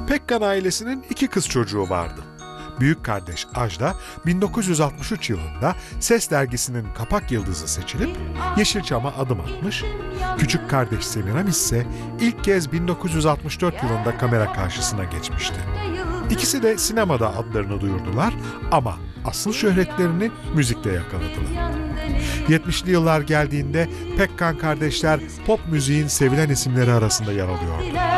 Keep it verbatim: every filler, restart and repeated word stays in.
Pekkan ailesinin iki kız çocuğu vardı. Büyük kardeş Ajda bin dokuz yüz altmış üç yılında Ses dergisinin kapak yıldızı seçilip Yeşilçam'a adım atmış, küçük kardeş Semiramis ise ilk kez bin dokuz yüz altmış dört yılında kamera karşısına geçmişti. İkisi de sinemada adlarını duyurdular ama asıl şöhretlerini müzikte yakaladılar. yetmişli yıllar geldiğinde Pekkan kardeşler pop müziğin sevilen isimleri arasında yer alıyor.